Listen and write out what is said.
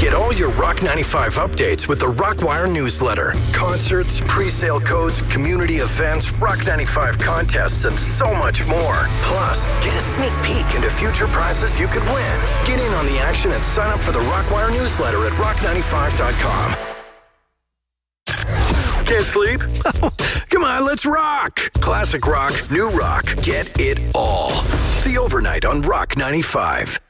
Get all your Rock 95 updates with the Rockwire newsletter. Concerts, pre-sale codes, community events, Rock 95 contests, and so much more. Plus, get a sneak peek into future prizes you could win. Get in on the action and sign up for the Rockwire newsletter at rock95.com. Can't sleep? Come on, let's rock! Classic rock, new rock, get it all. The Overnight on Rock 95.